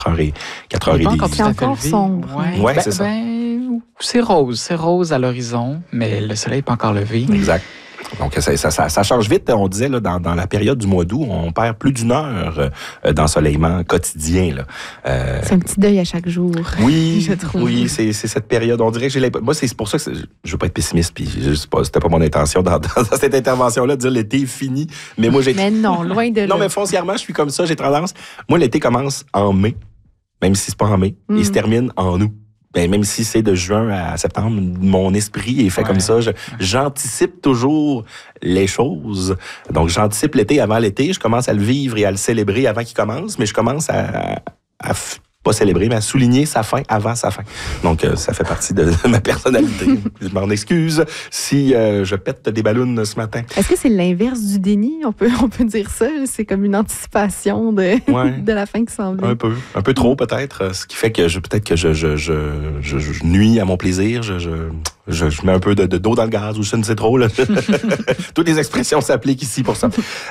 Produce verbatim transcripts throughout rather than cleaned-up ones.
heures et quatre heures Il est pas et encore demie. tout à C'est fait encore levé. sombre. Ouais, Ouais, ben, c'est ça. ben, c'est rose, c'est rose à l'horizon, mais le soleil n'est pas encore levé. Exact. Donc, ça, ça, ça, ça change vite. On disait, là, dans, dans la période du mois d'août, on perd plus d'une heure euh, d'ensoleillement quotidien. Là. Euh, C'est un petit deuil à chaque jour. Oui, je trouve. oui, c'est, c'est cette période. On dirait que j'ai l'impression. Moi, c'est pour ça que c'est, je veux pas être pessimiste, puis je sais pas, c'était pas mon intention dans, dans cette intervention-là de dire l'été est fini. Mais moi, j'ai. Mais non, loin de là. Non, mais foncièrement, je suis comme ça. J'ai tendance. Moi, l'été commence en mai, même si c'est pas en mai, Mm. et il se termine en août. Ben, même si c'est de juin à septembre, mon esprit est fait Ouais. comme ça. Je, j'anticipe toujours les choses. Donc, j'anticipe l'été avant l'été. Je commence à le vivre et à le célébrer avant qu'il commence, mais je commence à, à f- pas célébrer, mais à souligner sa fin avant sa fin. Donc, euh, ça fait partie de, de ma personnalité. Je m'en excuse si euh, je pète des ballons ce matin. Est-ce que c'est l'inverse du déni? On peut, on peut dire ça. C'est comme une anticipation de, Ouais. de la fin qui s'en vient. Un peu. Un peu trop, peut-être. euh, Ce qui fait que je, peut-être que je, je, je, je, je nuis à mon plaisir. Je, je, je, je mets un peu de, de d'eau dans le gaz ou je ne sais trop. Là. Toutes les expressions s'appliquent ici pour ça.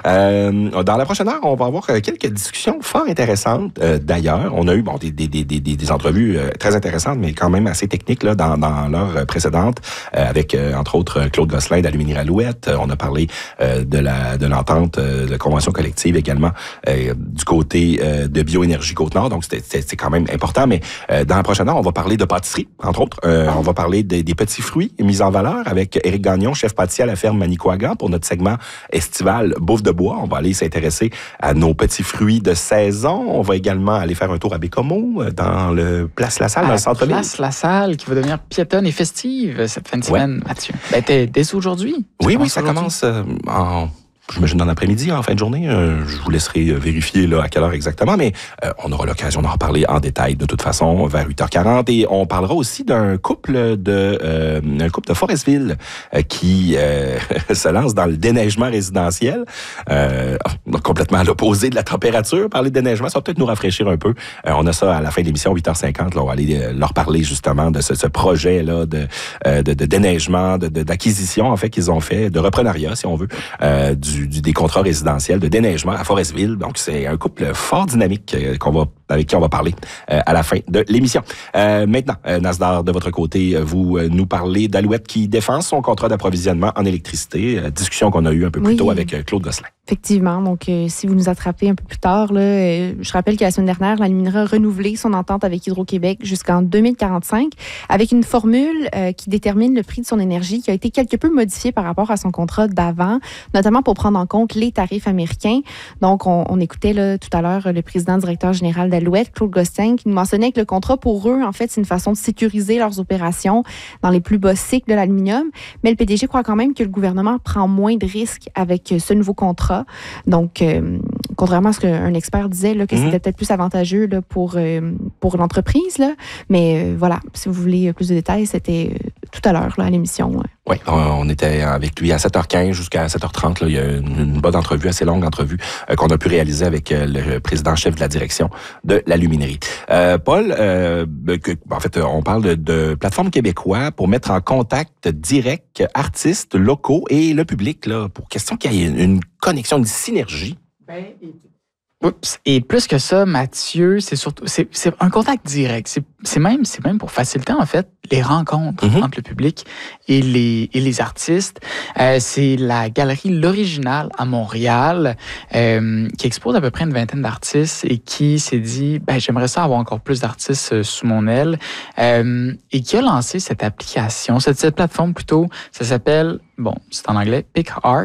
Euh, dans la prochaine heure, on va avoir quelques discussions fort intéressantes. Euh, d'ailleurs, on a eu bon, des, des, des, des, des entrevues euh, très intéressantes, mais quand même assez techniques là, dans, dans l'heure précédente, euh, avec, euh, entre autres, Claude Gosselin d'Aluminerie Alouette. Euh, on a parlé euh, de la de l'entente euh, de convention collective également euh, du côté euh, de Bioénergie Côte-Nord. Donc, c'était, c'était, c'est quand même important. Mais euh, dans la prochaine heure, on va parler de pâtisserie, entre autres. Euh, on va parler des, des petits fruits mis en valeur avec Éric Gagnon, chef pâtissier à la ferme Manicouagan, pour notre segment estival Bouffe de bois. On va aller s'intéresser à nos petits fruits de saison. On va également aller faire un tour à Bécomo, dans le Place La Salle, À dans la le centre-ville. Place La Salle, qui va devenir piétonne et festive cette fin de semaine, Mathieu. Ben, t'es, dès aujourd'hui. Oui, oui, commence ça aujourd'hui. commence euh, en... J'imagine dans l'après-midi, en fin de journée. Euh, je vous laisserai euh, vérifier là, à quelle heure exactement, mais euh, on aura l'occasion d'en reparler en détail de toute façon vers huit heures quarante. Et on parlera aussi d'un couple de euh, un couple de Forestville euh, qui euh, se lance dans le déneigement résidentiel, euh, complètement à l'opposé de la température. Parler de déneigement, ça va peut-être nous rafraîchir un peu. Euh, on a ça à la fin de l'émission, huit heures cinquante. Là, on va aller euh, leur parler justement de ce, ce projet-là de, euh, de, de déneigement, de, de, d'acquisition, en fait, qu'ils ont fait, de reprenariat, si on veut, euh, du Du, du, des contrats résidentiels de déneigement à Forestville. Donc, c'est un couple fort dynamique euh, qu'on va, avec qui on va parler euh, à la fin de l'émission. Euh, maintenant, euh, Nasdar, de votre côté, vous euh, nous parlez d'Alouette qui défend son contrat d'approvisionnement en électricité. Euh, discussion qu'on a eue un peu plus Oui. tôt avec euh, Claude Gosselin. Effectivement. Donc, euh, si vous nous attrapez un peu plus tard, là, euh, je rappelle que la semaine dernière, l'Aluminerie a renouvelé son entente avec Hydro-Québec jusqu'en deux mille quarante-cinq avec une formule euh, qui détermine le prix de son énergie qui a été quelque peu modifiée par rapport à son contrat d'avant, notamment pour prendre en compte les tarifs américains. Donc, on, on écoutait là, tout à l'heure le président directeur général d'Alouette, Claude Gosselin, qui nous mentionnait que le contrat, pour eux, en fait, c'est une façon de sécuriser leurs opérations dans les plus bas cycles de l'aluminium. Mais le P D G croit quand même que le gouvernement prend moins de risques avec ce nouveau contrat. Donc, euh, contrairement à ce qu'un expert disait, là, que Mm-hmm. c'était peut-être plus avantageux là, pour, euh, pour l'entreprise. Là. Mais euh, voilà, si vous voulez plus de détails, c'était euh, tout à l'heure là, à l'émission. Ouais. Oui, on était avec lui à sept heures quinze jusqu'à sept heures trente. Là, il y a une, une bonne entrevue, assez longue entrevue, euh, qu'on a pu réaliser avec euh, le président-chef de la direction de l'Aluminerie. Euh, Paul, euh, que, en fait, on parle de, de plateforme québécois pour mettre en contact direct artistes locaux et le public, là, pour question qu'il y ait une, une connexion, une synergie. Ben, et... Oups. Et plus que ça, Mathieu, c'est surtout c'est, c'est un contact direct. C'est, c'est même c'est même pour faciliter en fait les rencontres Mm-hmm. entre le public et les et les artistes. Euh, c'est la galerie L'Original à Montréal euh, qui expose à peu près une vingtaine d'artistes et qui s'est dit ben j'aimerais ça avoir encore plus d'artistes euh, sous mon aile euh, et qui a lancé cette application, cette, cette plateforme plutôt. Ça s'appelle bon, c'est en anglais, Pick Art.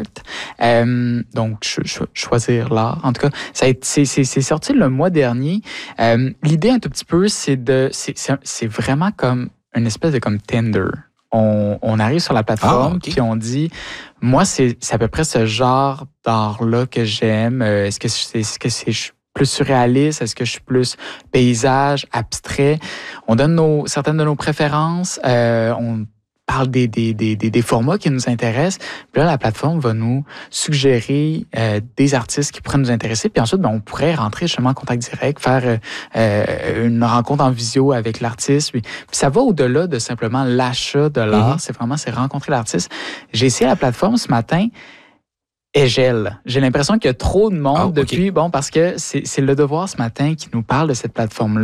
Euh, donc, ch- ch- choisir l'art. En tout cas, ça a été, c'est, c'est, c'est sorti le mois dernier. Euh, l'idée, un tout petit peu, c'est de, c'est, c'est, c'est vraiment comme une espèce de comme Tinder. On, on arrive sur la plateforme, Ah, okay. puis on dit, moi, c'est, c'est à peu près ce genre d'art-là que j'aime. Euh, est-ce que c'est, est-ce que c'est plus surréaliste? Est-ce que je suis plus paysage, abstrait? On donne nos, certaines de nos préférences. Euh, on parle des, des, des, des, des formats qui nous intéressent. Puis là, la plateforme va nous suggérer euh, des artistes qui pourraient nous intéresser. Puis ensuite, ben, on pourrait rentrer justement en contact direct, faire euh, une rencontre en visio avec l'artiste. Puis, puis ça va au-delà de simplement l'achat de l'art. Mm-hmm. C'est vraiment, c'est rencontrer l'artiste. J'ai essayé la plateforme ce matin. Egel. J'ai l'impression qu'il y a trop de monde Ah, okay. depuis, bon, parce que c'est, c'est Le Devoir ce matin qui nous parle de cette plateforme-là.